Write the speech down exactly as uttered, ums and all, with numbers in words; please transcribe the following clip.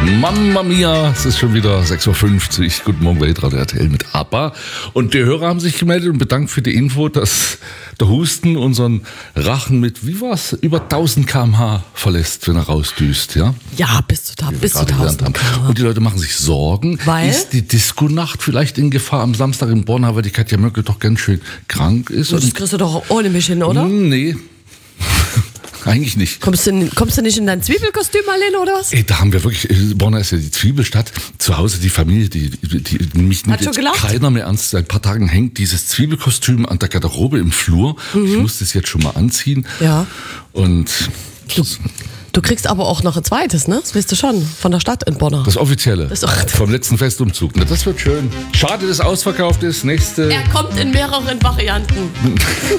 Mamma mia, es ist schon wieder sechs Uhr fünfzig. Guten Morgen, Weltradio R T L mit ABBA. Und die Hörer haben sich gemeldet und bedankt für die Info, dass der Husten unseren Rachen mit, wie war's, über tausend Kilometer pro Stunde verlässt, wenn er rausdüst, ja? Ja, bis zu, ta- bis zu tausend. Und die Leute machen sich Sorgen. Weil? Ist die Disco-Nacht vielleicht in Gefahr am Samstag in Bonn, weil die Katja Möckel doch ganz schön krank ist? Das kriegst du doch ohne mich hin, oder? Hm, nee. Eigentlich nicht. Kommst du, kommst du nicht in dein Zwiebelkostüm mal hin, oder was? Ey, da haben wir wirklich, Bonn ist ja die Zwiebelstadt, zu Hause die Familie, die, die, die mich nimmt schon jetzt gelacht? keiner mehr ernst. Seit ein paar Tagen hängt dieses Zwiebelkostüm an der Garderobe im Flur. Mhm. Ich muss das jetzt schon mal anziehen. Ja. Und Du, du kriegst aber auch noch ein zweites, ne? Das weißt du schon, von der Stadt in Bonn. das Offizielle Das ist auch- vom letzten Festumzug. Na, das wird schön. Schade, dass ausverkauft ist. Nächste... Er kommt in mehreren Varianten.